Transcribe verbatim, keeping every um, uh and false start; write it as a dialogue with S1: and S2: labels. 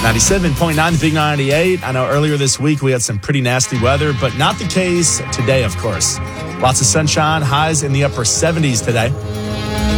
S1: ninety-seven point nine, the Big ninety-eight. I know earlier this week we had some pretty nasty weather, but not the case today, of course. Lots of sunshine, highs in the upper seventies today.